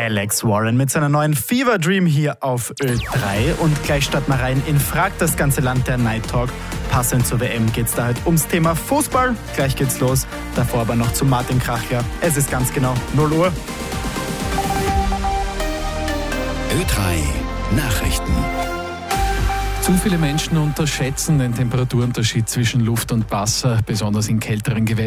Alex Warren mit seiner neuen Fever Dream hier auf Ö3. Und gleich starten wir rein in Frag das ganze Land, der Night Talk. Passend zur WM geht es da halt ums Thema Fußball. Gleich geht's los. Davor aber noch zu Martin Krachler. Es ist ganz genau 0 Uhr. Ö3 Nachrichten. Zu viele Menschen unterschätzen den Temperaturunterschied zwischen Luft und Wasser, besonders in kälteren Gewässern.